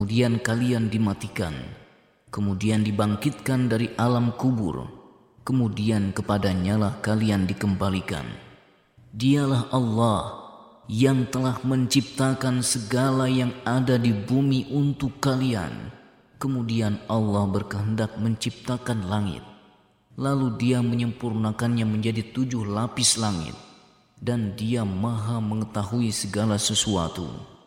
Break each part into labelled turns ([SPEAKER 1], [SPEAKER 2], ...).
[SPEAKER 1] kemudian kalian dimatikan, kemudian dibangkitkan dari alam kubur, kemudian kepadanya-lah kalian dikembalikan. Dialah Allah yang telah menciptakan segala yang ada di bumi untuk kalian. Kemudian Allah berkehendak menciptakan langit, lalu Dia menyempurnakannya menjadi 7 lapis langit, dan Dia Maha mengetahui segala sesuatu.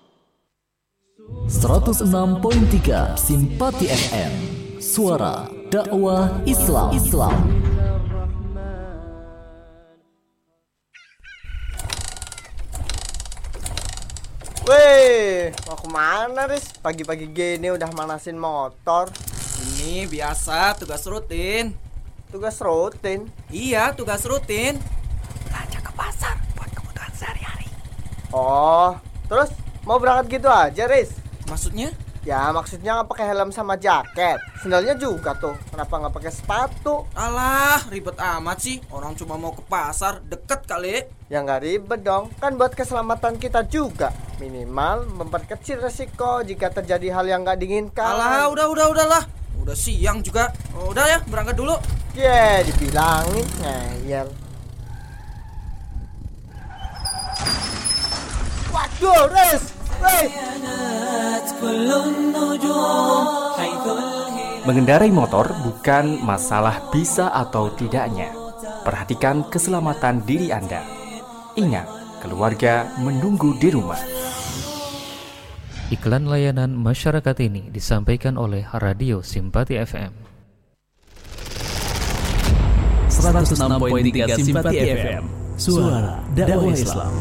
[SPEAKER 2] 106.3 Simpati FM, suara dakwah Islam.
[SPEAKER 3] Weh, mau kemana Riz? Pagi-pagi gini udah manasin motor.
[SPEAKER 4] Ini biasa tugas rutin.
[SPEAKER 3] Tugas rutin?
[SPEAKER 4] Iya, tugas rutin.
[SPEAKER 5] Belanja ke pasar buat kebutuhan sehari-hari.
[SPEAKER 3] Oh, terus mau berangkat gitu aja Riz?
[SPEAKER 4] Maksudnya?
[SPEAKER 3] Ya maksudnya nggak pakai helm sama jaket. Sendalnya juga tuh. Kenapa nggak pakai sepatu?
[SPEAKER 4] Alah, ribet amat sih. Orang cuma mau ke pasar, deket kali.
[SPEAKER 3] Ya nggak ribet dong. Kan buat keselamatan kita juga. Minimal memperkecil resiko jika terjadi hal yang nggak diinginkan.
[SPEAKER 4] Alah, udahlah. Udah siang juga. Udah ya, berangkat dulu.
[SPEAKER 3] Dibilangin ngeyel. Waduh, Riz!
[SPEAKER 6] Mengendarai motor bukan masalah bisa atau tidaknya. Perhatikan keselamatan diri Anda. Ingat, keluarga menunggu di rumah.
[SPEAKER 7] Iklan layanan masyarakat ini disampaikan oleh Radio Simpati FM.
[SPEAKER 2] 106.3 Simpati FM, suara dakwah Islam.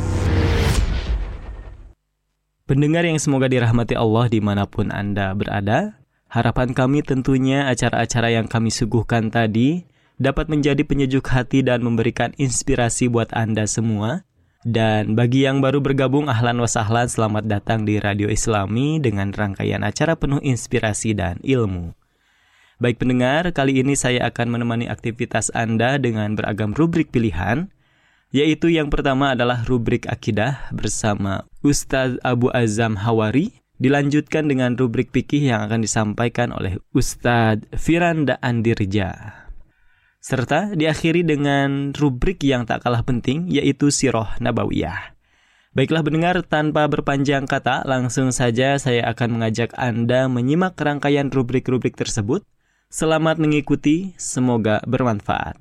[SPEAKER 8] Pendengar yang semoga dirahmati Allah dimanapun Anda berada, harapan kami tentunya acara-acara yang kami suguhkan tadi dapat menjadi penyejuk hati dan memberikan inspirasi buat Anda semua. Dan bagi yang baru bergabung, ahlan wa sahlan, selamat datang di Radio Islami dengan rangkaian acara penuh inspirasi dan ilmu. Baik pendengar, kali ini saya akan menemani aktivitas Anda dengan beragam rubrik pilihan, yaitu yang pertama adalah rubrik akidah bersama Ustaz Abu Azam Hawari, dilanjutkan dengan rubrik fikih yang akan disampaikan oleh Ustaz Firanda Andirja, serta diakhiri dengan rubrik yang tak kalah penting, yaitu Sirah Nabawiyah. Baiklah pendengar, tanpa berpanjang kata, langsung saja saya akan mengajak Anda menyimak rangkaian rubrik-rubrik tersebut. Selamat mengikuti, semoga bermanfaat.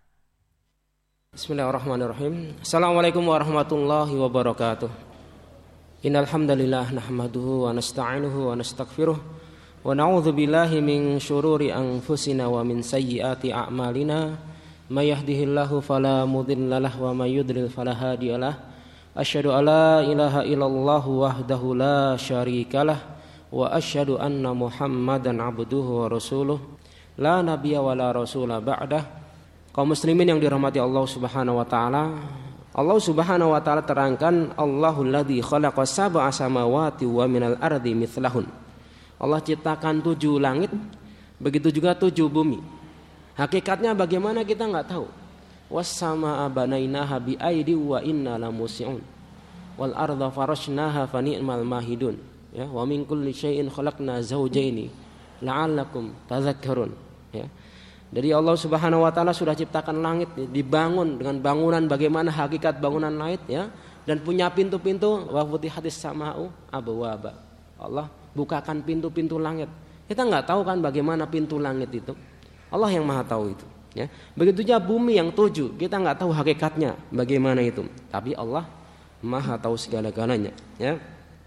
[SPEAKER 9] Bismillahirrahmanirrahim. Assalamualaikum warahmatullahi wabarakatuh. Innal hamdalillah nahmaduhu wa nasta'inuhu wa nastaghfiruh wa na'udzu billahi min syururi anfusina wa min sayyiati a'malina. May yahdihillahu fala mudilla lahu wa may yudlil fala hadiyalah. Asyhadu an la ilaha illallah wahdahu la syarikalah wa asyhadu anna Muhammadan abduhu wa rasuluh la nabiyya wa la rasula ba'dah. Kaum muslimin yang dirahmati Allah Subhanahu wa taala. Allah Subhanahu wa taala terangkan, Allahul ladzi khalaqa sab'a samawati wa minal ardi mithlahun. Allah ciptakan 7 langit, begitu juga 7 bumi. Hakikatnya bagaimana kita enggak tahu. Was samaa banainaha bi aidi wa inna lamusi'un. Wal arda farashnaha fa ni'mal mahidun. Ya, wa min kulli syai'in khalaqna zawjaini la'allakum tadhakkarun. Ya. Jadi Allah Subhanahu wa taala sudah ciptakan langit, dibangun dengan bangunan bagaimana hakikat bangunan langit, ya, dan punya pintu-pintu. Wa futihatis sama'u abwaba. Allah bukakan pintu-pintu langit. Kita enggak tahu kan bagaimana pintu langit itu. Allah yang Maha tahu itu, ya. Begitu juga bumi yang 7, kita enggak tahu hakikatnya bagaimana itu, tapi Allah Maha tahu segala-galanya, ya.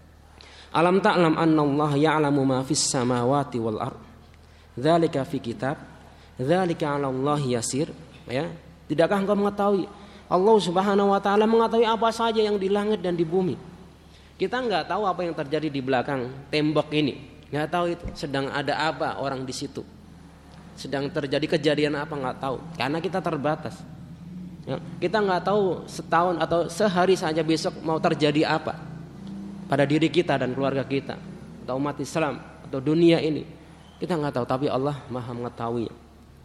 [SPEAKER 9] Alam ta'lam annallaha ya'lamu ma fis samawati wal ard. Dzalika fi kitab. Dzalika 'ala Allah yasir, ya. Tidakkah engkau mengetahui Allah Subhanahu wa taala mengetahui apa saja yang di langit dan di bumi? Kita enggak tahu apa yang terjadi di belakang tembok ini. Enggak tahu itu sedang ada apa orang di situ. Sedang terjadi kejadian apa enggak tahu karena kita terbatas. Ya, kita enggak tahu setahun atau sehari saja besok mau terjadi apa pada diri kita dan keluarga kita atau umat Islam atau dunia ini. Kita enggak tahu, tapi Allah Maha mengetahuinya.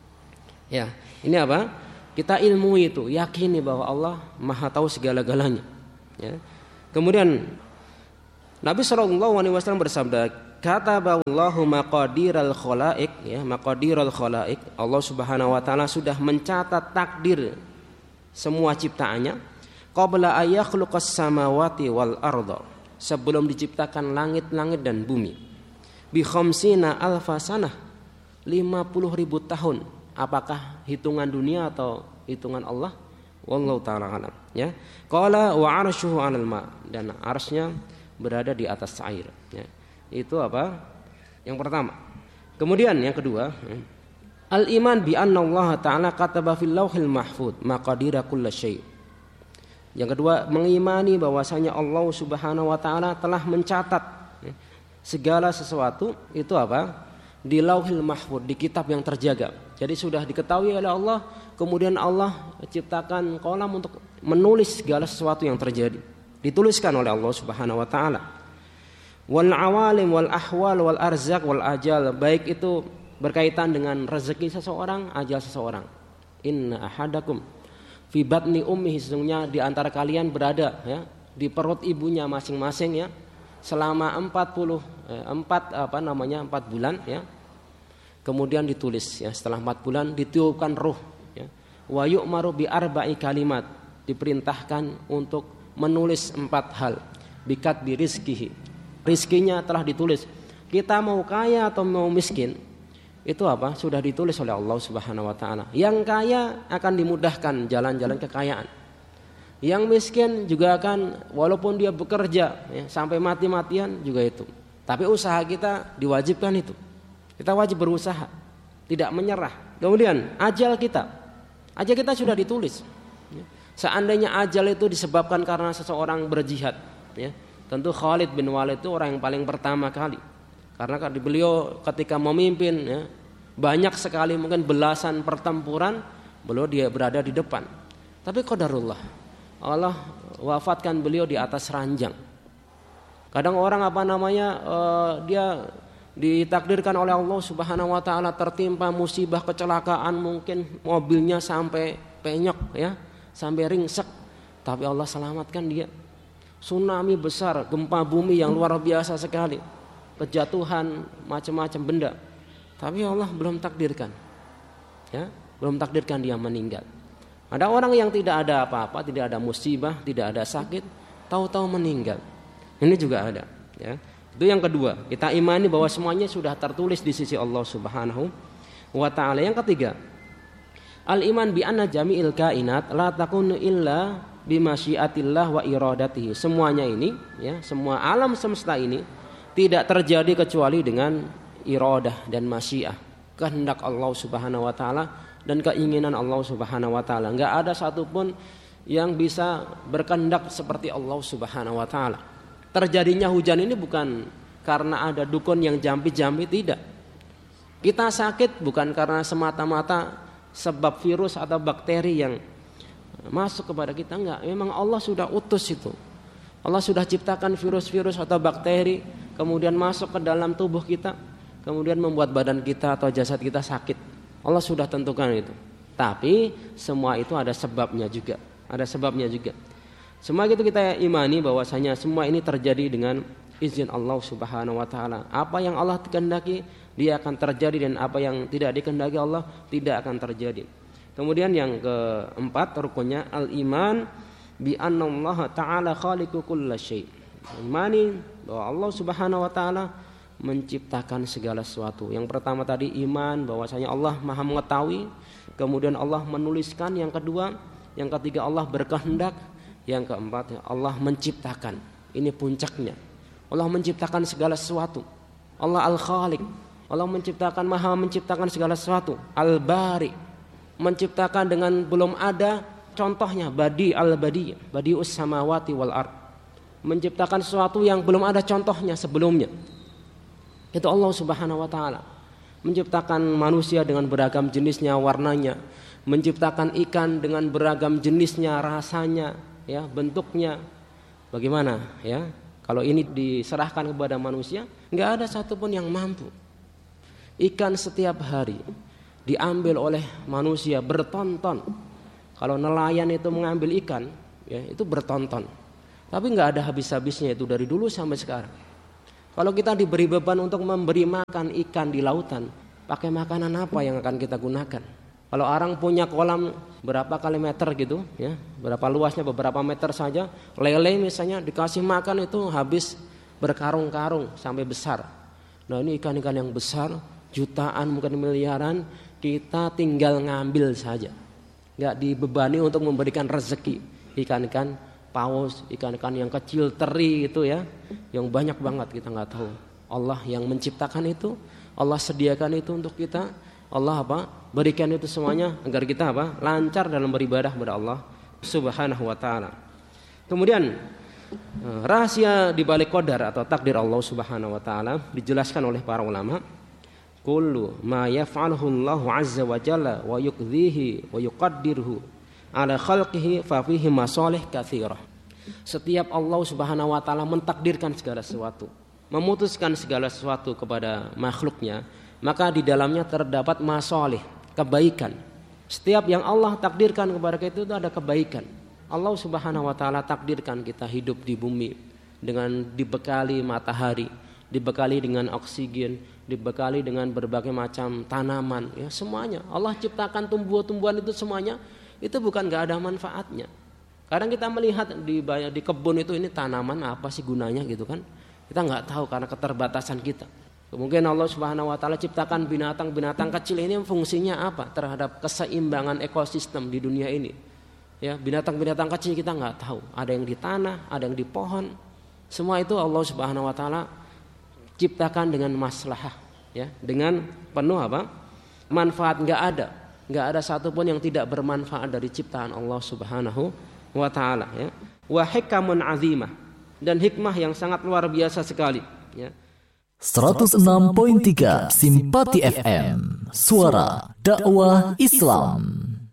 [SPEAKER 9] Ya, ini apa? Kita ilmu itu, yakini bahwa Allah Maha tahu segala-galanya. Ya. Kemudian Nabi SAW bersabda, kataballahu maqadiral khalaik, ya, maqadiral khalaik. Allah Subhanahu wa taala sudah mencatat takdir semua ciptaannya qabla ayakhluqas samawati wal arda, sebelum diciptakan langit-langit dan bumi. Bi khamsina alfa sanah, 50.000 tahun. Apakah hitungan dunia atau hitungan Allah? Wallahu ta'ala alam, ya. Qala wa 'arshuhu 'alal ma, dan arsy-nya berada di atas air, ya. Itu apa? Yang pertama. Kemudian yang kedua, al-iman bi anna Allah ta'ala kataba fil lauhil mahfuz maqadira kulli syai'. Yang kedua, mengimani bahwasanya Allah Subhanahu wa taala telah mencatat segala sesuatu itu apa? Di lauhil mahfuz, di kitab yang terjaga. Jadi sudah diketahui oleh Allah, kemudian Allah ciptakan kolam untuk menulis segala sesuatu yang terjadi. Dituliskan oleh Allah Subhanahu wa taala. Wal awalim wal ahwal wal arzaq wal ajal, baik itu berkaitan dengan rezeki seseorang, ajal seseorang. Inna ahadakum fi batni ummihi, sesungguhnya di antara kalian berada, ya, di perut ibunya masing-masing, ya, selama 4 bulan, ya. Kemudian ditulis, ya, setelah 4 bulan ditiupkan ruh, ya. Wa yu'maru bi arba'i kalimat, diperintahkan untuk menulis 4 hal. Bikat bi rizkihi, rizkinya telah ditulis. Kita mau kaya atau mau miskin, itu apa? Sudah ditulis oleh Allah Subhanahu wa taala. Yang kaya akan dimudahkan jalan-jalan kekayaan. Yang miskin juga akan, walaupun dia bekerja, ya, sampai mati-matian juga itu. Tapi usaha kita diwajibkan itu. Kita wajib berusaha, tidak menyerah. Kemudian ajal kita sudah ditulis. Seandainya ajal itu disebabkan karena seseorang berjihad, ya, tentu Khalid bin Walid itu orang yang paling pertama kali. Karena beliau ketika memimpin, ya, banyak sekali, mungkin belasan pertempuran, beliau dia berada di depan. Tapi qadarullah, Allah wafatkan beliau di atas ranjang. Kadang orang dia ditakdirkan oleh Allah Subhanahu wa taala tertimpa musibah kecelakaan, mungkin mobilnya sampai penyok, ya, sampai ringsek, tapi Allah selamatkan dia. Tsunami besar, gempa bumi yang luar biasa sekali, kejatuhan macam-macam benda, tapi Allah belum takdirkan, ya, belum takdirkan dia meninggal. Ada orang yang tidak ada apa-apa, tidak ada musibah, tidak ada sakit, tahu-tahu meninggal. Ini juga ada, ya. Itu yang kedua, kita imani bahwa semuanya sudah tertulis di sisi Allah Subhanahu wa taala. Yang ketiga, al-iman bi anna jami'il kainat la takunu illa bi masyiatillah wa iradatihi. Semuanya ini, ya, semua alam semesta ini tidak terjadi kecuali dengan iradah dan masyiah, kehendak Allah Subhanahu wa taala dan keinginan Allah Subhanahu wa taala. Enggak ada satupun yang bisa berkehendak seperti Allah Subhanahu wa taala. Terjadinya hujan ini bukan karena ada dukun yang jampi-jampi, tidak. Kita sakit bukan karena semata-mata sebab virus atau bakteri yang masuk kepada kita, enggak. Memang Allah sudah utus itu. Allah sudah ciptakan virus-virus atau bakteri, kemudian masuk ke dalam tubuh kita, kemudian membuat badan kita atau jasad kita sakit. Allah sudah tentukan itu. Tapi semua itu ada sebabnya juga. Ada sebabnya juga. Semua itu kita imani bahwasanya semua ini terjadi dengan izin Allah Subhanahu wa taala. Apa yang Allah kehendaki dia akan terjadi, dan apa yang tidak dikehendaki Allah tidak akan terjadi. Kemudian yang keempat rukunnya al-iman bi anna Allah taala khaliqu kulli syai'. Imani bahwa Allah Subhanahu wa taala menciptakan segala sesuatu. Yang pertama tadi iman bahwasanya Allah Maha mengetahui, kemudian Allah menuliskan, yang kedua, yang ketiga Allah berkehendak, yang keempat Allah menciptakan. Ini puncaknya. Allah menciptakan segala sesuatu. Allah Al-Khaliq. Allah menciptakan, Maha menciptakan segala sesuatu. Al-Bari, menciptakan dengan belum ada contohnya. Badi al-badi, badius samawati wal ard, menciptakan sesuatu yang belum ada contohnya sebelumnya. Itu Allah Subhanahu wa taala. Menciptakan manusia dengan beragam jenisnya, warnanya, menciptakan ikan dengan beragam jenisnya, rasanya, ya, bentuknya. Bagaimana, ya? Kalau ini diserahkan kepada manusia, enggak ada satupun yang mampu. Ikan setiap hari diambil oleh manusia bertonton. Kalau nelayan itu mengambil ikan, ya, itu bertonton. Tapi nggak ada habis-habisnya itu dari dulu sampai sekarang. Kalau kita diberi beban untuk memberi makan ikan di lautan, pakai makanan apa yang akan kita gunakan? Kalau orang punya kolam berapa kali meter gitu, ya, berapa luasnya beberapa meter saja, lele misalnya dikasih makan itu habis berkarung-karung sampai besar. Nah ini ikan-ikan yang besar, jutaan mungkin miliaran, kita tinggal ngambil saja, nggak dibebani untuk memberikan rezeki. Ikan-ikan paus, ikan-ikan yang kecil teri itu ya, yang banyak banget kita nggak tahu. Allah yang menciptakan itu, Allah sediakan itu untuk kita. Allah berikan itu semuanya agar kita lancar dalam beribadah kepada Allah Subhanahu wa taala. Kemudian rahasia di balik qadar atau takdir Allah Subhanahu wa taala dijelaskan oleh para ulama. Kullu ma yaf'aluhu Allahu 'azza wa jalla wa yuqdhihi wa yuqaddiruhu ala khalqihi fa fihi masalih katsirah. Setiap Allah Subhanahu wa taala mentakdirkan segala sesuatu, memutuskan segala sesuatu kepada makhluknya, maka di dalamnya terdapat masalih, kebaikan. Setiap yang Allah takdirkan kepada kita itu ada kebaikan. Allah Subhanahu wa taala takdirkan kita hidup di bumi dengan dibekali matahari, dibekali dengan oksigen, dibekali dengan berbagai macam tanaman, ya semuanya. Allah ciptakan tumbuh-tumbuhan itu semuanya, itu bukan enggak ada manfaatnya. Kadang kita melihat di kebun itu ini tanaman apa sih gunanya gitu kan? Kita enggak tahu karena keterbatasan kita. Mungkin Allah Subhanahu wa taala ciptakan binatang-binatang kecil ini fungsinya apa terhadap keseimbangan ekosistem di dunia ini. Ya, binatang-binatang kecil kita enggak tahu. Ada yang di tanah, ada yang di pohon. Semua itu Allah Subhanahu wa taala ciptakan dengan maslahah, ya, dengan penuh manfaat. Enggak ada satupun yang tidak bermanfaat dari ciptaan Allah Subhanahu wa taala, ya. Wa hikamun azimah, dan hikmah yang sangat luar biasa sekali, ya.
[SPEAKER 2] 106.3 Simpati FM, suara dakwah Islam.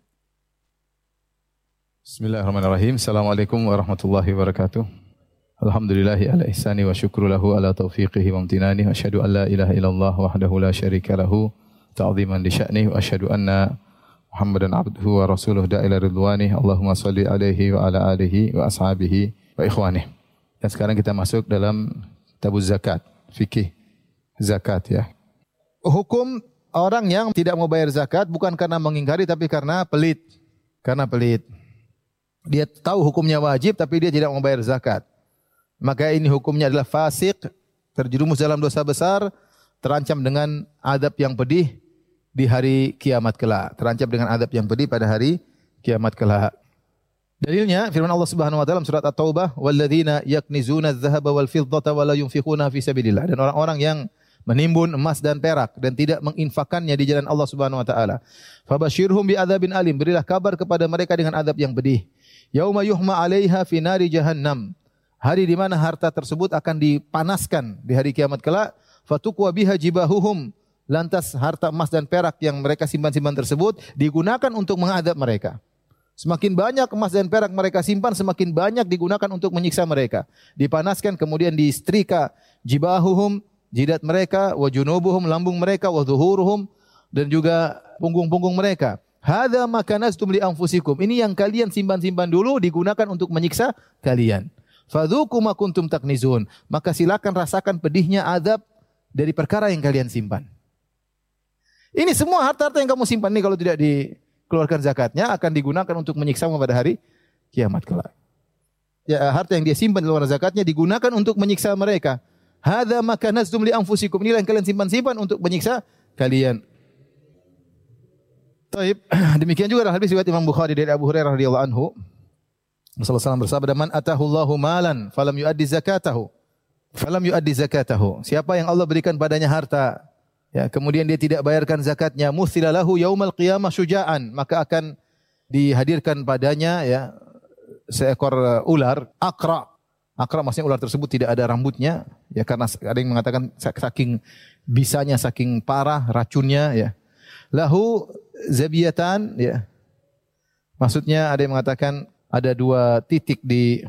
[SPEAKER 10] Bismillahirrahmanirrahim. Assalamualaikum warahmatullahi wabarakatuh. Alhamdulillahi ala ihsani wa syukru lahu ala taufiqihi wa amtinani. Wa asyhadu an la ilaha illallah wahdahu la syarika lahu ta'ziman li sya'nihi. Wa asyhadu anna Muhammadan abduhu wa rasuluh da'ila ridwani. Allahumma salli alaihi wa ala alihi wa ashabihi wa ikhwanih. Dan sekarang kita masuk dalam kitab zakat, fikih zakat, ya. Hukum orang yang tidak mau bayar zakat bukan karena mengingkari tapi karena pelit. Karena pelit. Dia tahu hukumnya wajib tapi dia tidak mau bayar zakat. Maka ini hukumnya adalah fasik, terjerumus dalam dosa besar, terancam dengan adab yang pedih di hari kiamat kelak. Terancam dengan adab yang pedih pada hari kiamat kelak. Dalilnya firman Allah Subhanahu wa taala surat At-Taubah, "Walladzina yaknizuna adh-dhahaba wal fiddata wa la yunfiquna fi sabilillah." Dan orang-orang yang menimbun emas dan perak dan tidak menginfakkannya di jalan Allah Subhanahu wa taala. Fabasyirhum bi'adzabin alim. Berilah kabar kepada mereka dengan adab yang pedih. Yauma yuhma 'alaiha fi nari jahannam. Hari di mana harta tersebut akan dipanaskan di hari kiamat kelak. Fatukwa biha jibahuhum. Lantas harta emas dan perak yang mereka simpan-simpan tersebut digunakan untuk mengadab mereka. Semakin banyak emas dan perak mereka simpan, semakin banyak digunakan untuk menyiksa mereka. Dipanaskan kemudian disetrika jibahuhum, jidat mereka, wa junubuhum, lambung mereka, wa zuhuruhum, dan juga punggung-punggung mereka. Hadza ma kanaztum li anfusikum. Ini yang kalian simpan-simpan dulu digunakan untuk menyiksa kalian. Fadzuqu ma kuntum taknizun. Maka silakan rasakan pedihnya azab dari perkara yang kalian simpan. Ini semua harta-harta yang kamu simpan ini kalau tidak dikeluarkan zakatnya akan digunakan untuk menyiksamu pada hari kiamat kelak. Ya, harta yang dia simpan di luar zakatnya digunakan untuk menyiksa mereka. Hadza ma kanaztum li anfusikum. Inilah yang kalian simpan-simpan untuk menyiksa kalian. Taib. Demikian juga dalam hadis riwayat Imam Bukhari dari Abu Hurairah radhiyallahu anhu. Rasulullah SAW bersabda, "Man atahullahu malan falam yuaddi zakatahu, falam yuaddi zakatahu." Siapa yang Allah berikan padanya harta, ya, kemudian dia tidak bayarkan zakatnya, muthila lahu yaumal qiyamah syuja'an, maka akan dihadirkan padanya, ya, seekor ular, aqra. Aqra maksudnya ular tersebut tidak ada rambutnya, ya, karena ada yang mengatakan saking bisanya, saking parah racunnya, ya. Lahu zabiyatan, ya. Maksudnya ada yang mengatakan ada dua titik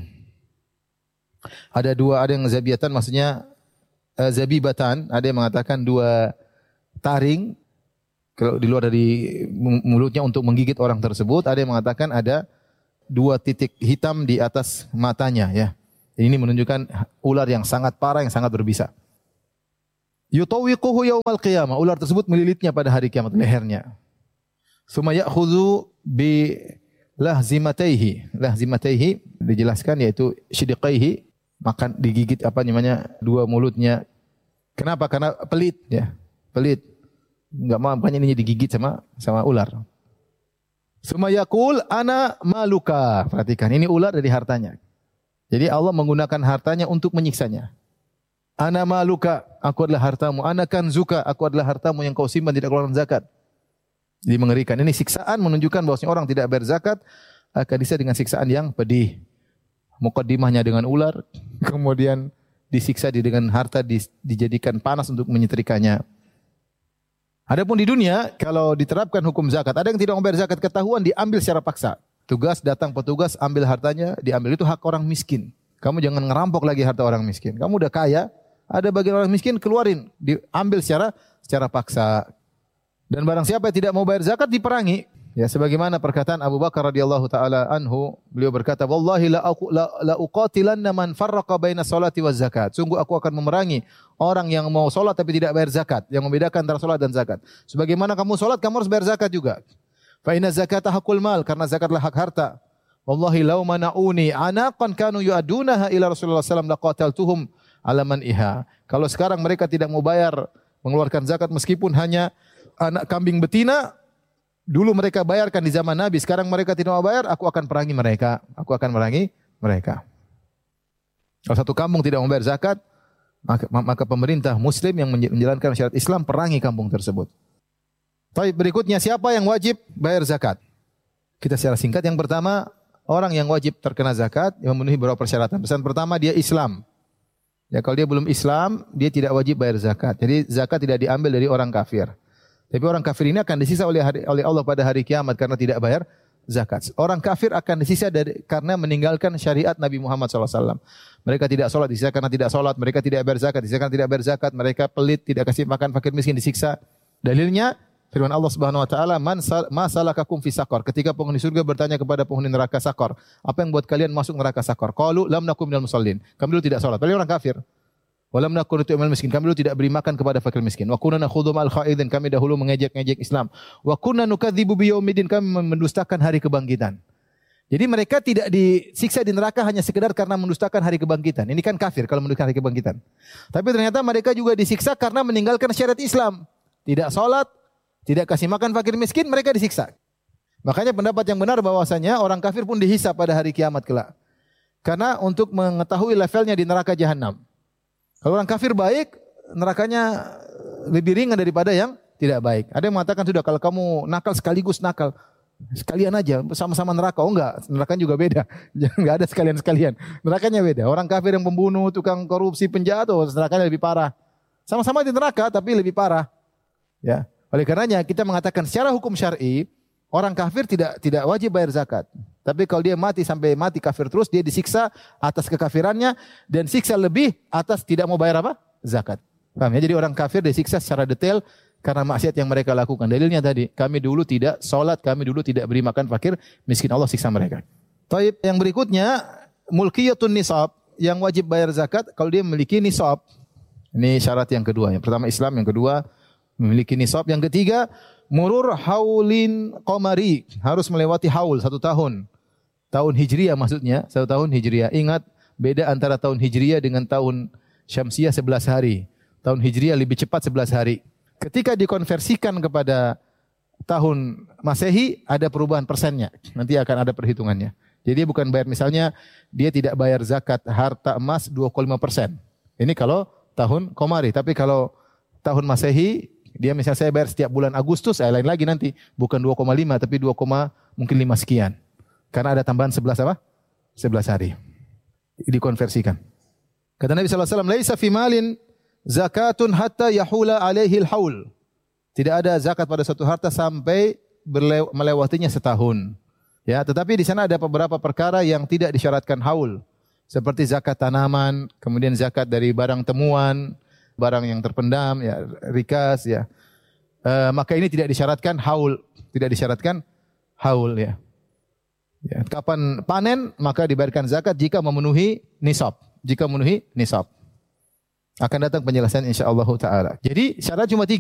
[SPEAKER 10] ada yang zabiyatan maksudnya zabibatan, ada yang mengatakan dua taring kalau di luar dari mulutnya untuk menggigit orang tersebut, ada yang mengatakan ada dua titik hitam di atas matanya, ya. Ini menunjukkan ular yang sangat parah, yang sangat berbisa. Yutawiquhu yaumal qiyamah. Ular tersebut melilitnya pada hari kiamat, lehernya. Summa ya'khudhu bi lahzimataihi. Lahzimataihi dijelaskan yaitu shidiqaihi, makan digigit dua mulutnya. Kenapa? Karena pelit ya. Pelit. Enggak mau banyak ini digigit sama ular. Summa yaqul ana maluka. Perhatikan, ini ular dari hartanya. Jadi Allah menggunakan hartanya untuk menyiksanya. Ana maluka, aku adalah hartamu. Ana kanzuka, aku adalah hartamu yang kau simpan tidak keluarkan zakat. Jadi mengerikan. Ini siksaan menunjukkan bahwa orang tidak bayar zakat akan disiksa dengan siksaan yang pedih. Mukaddimahnya dengan ular, kemudian disiksa dengan harta dijadikan panas untuk menyetrikanya. Adapun di dunia, kalau diterapkan hukum zakat, ada yang tidak membayar zakat, ketahuan diambil secara paksa. Datang petugas, ambil hartanya, diambil. Itu hak orang miskin. Kamu jangan ngerampok lagi harta orang miskin. Kamu udah kaya, ada bagian orang miskin, keluarin, diambil secara paksa. Dan barang siapa yang tidak mau bayar zakat, diperangi. Ya, sebagaimana perkataan Abu Bakar radhiyallahu taala anhu, beliau berkata, "Wallahi la uqatilanna man farraqa baina salati waz zakat." Sungguh aku akan memerangi orang yang mau salat tapi tidak bayar zakat, yang membedakan antara salat dan zakat. Sebagaimana kamu salat, kamu harus bayar zakat juga. Fa inna zakata haqqul mal, karena zakatlah hak harta. Wallahi law mana'uni anaqan kanu yu'adunaha ila Rasulullah sallallahu alaihi wasallam laqataltuhum ala man'iha. Kalau sekarang mereka tidak mau bayar mengeluarkan zakat meskipun hanya anak kambing betina, dulu mereka bayarkan di zaman Nabi, sekarang mereka tidak mau bayar, aku akan perangi mereka. Aku akan perangi mereka. Kalau satu kampung tidak mau bayar zakat, maka pemerintah muslim yang menjalankan syariat Islam perangi kampung tersebut. Baik, berikutnya siapa yang wajib bayar zakat? Kita secara singkat, yang pertama, orang yang wajib terkena zakat yang memenuhi beberapa persyaratan. Pesan pertama, dia Islam. Ya, kalau dia belum Islam, dia tidak wajib bayar zakat. Jadi zakat tidak diambil dari orang kafir. Tapi orang kafir ini akan disiksa oleh Allah pada hari kiamat karena tidak bayar zakat. Orang kafir akan disiksa karena meninggalkan syariat Nabi Muhammad SAW. Mereka tidak sholat, disiksa karena tidak sholat. Mereka tidak bayar zakat, disiksa karena tidak bayar zakat. Mereka pelit, tidak kasih makan fakir miskin, disiksa. Dalilnya firman Allah Subhanahu wa taala, ma salakakum fi saqar. Ketika penghuni surga bertanya kepada penghuni neraka Saqar, apa yang buat kalian masuk neraka Saqar? Qalu lam nakum minal musallin. Kami dulu tidak salat. Padahal orang kafir. Wa lam nakun nu'minul miskin. Kami dulu tidak beri makan kepada fakir miskin. Wa kunna nakhudhu ma'al khaidin. Kami dahulu mengejek-ngejek Islam. Wa kunna nukadzibu biyaumiddin. Kami mendustakan hari kebangkitan. Jadi mereka tidak disiksa di neraka hanya sekedar karena mendustakan hari kebangkitan. Ini kan kafir kalau mendustakan hari kebangkitan. Tapi ternyata mereka juga disiksa karena meninggalkan syariat Islam. Tidak salat, tidak kasih makan fakir miskin, mereka disiksa. Makanya pendapat yang benar bahwasanya orang kafir pun dihisab pada hari kiamat kelak. Karena untuk mengetahui levelnya di neraka jahanam. Kalau orang kafir baik, nerakanya lebih ringan daripada yang tidak baik. Ada yang mengatakan sudah kalau kamu nakal sekaligus nakal. Sekalian aja, sama-sama neraka. Oh enggak, nerakanya juga beda. Enggak ada sekalian-sekalian. Nerakanya beda. Orang kafir yang pembunuh, tukang korupsi, penjahat, nerakanya lebih parah. Sama-sama di neraka tapi lebih parah. Ya. Oleh karenanya kita mengatakan secara hukum syar'i orang kafir tidak wajib bayar zakat. Tapi kalau dia sampai mati kafir terus, dia disiksa atas kekafirannya dan siksa lebih atas tidak mau bayar apa? Zakat. Paham ya? Jadi orang kafir disiksa secara detail karena maksiat yang mereka lakukan. Dalilnya tadi, kami dulu tidak salat, kami dulu tidak beri makan fakir miskin, Allah siksa mereka. Taib, yang berikutnya mulkiyatun nisab, yang wajib bayar zakat kalau dia memiliki nisab. Ini syarat yang kedua. Yang pertama Islam, yang kedua memiliki nisab, yang ketiga murur haulin qamari, harus melewati haul 1 tahun. Tahun Hijriah maksudnya, 1 tahun Hijriah. Ingat beda antara tahun Hijriah dengan tahun Syamsiah 11 hari. Tahun Hijriah lebih cepat 11 hari. Ketika dikonversikan kepada tahun Masehi ada perubahan persennya. Nanti akan ada perhitungannya. Jadi bukan bayar, misalnya dia tidak bayar zakat harta emas 2,5%. Ini kalau tahun Qamari, tapi kalau tahun Masehi dia misalnya saya bayar setiap bulan Agustus, lain lagi nanti bukan 2,5 tapi 2, mungkin 5 sekian. Karena ada tambahan 11 apa? 11 hari. Dikonversikan. Kata Nabi sallallahu alaihi wasallam, "Laisa fi malin zakatun hatta yahula alaihi al-haul." Tidak ada zakat pada suatu harta sampai melewatinya setahun. Ya, tetapi di sana ada beberapa perkara yang tidak disyaratkan haul. Seperti zakat tanaman, kemudian zakat dari barang temuan, barang yang terpendam, ya, rikas, ya. Maka ini tidak disyaratkan haul, ya. Ya, kapan panen maka dibayarkan zakat jika memenuhi nisab. Jika memenuhi nisab. Akan datang penjelasan insyaallah taala. Jadi syarat cuma 3.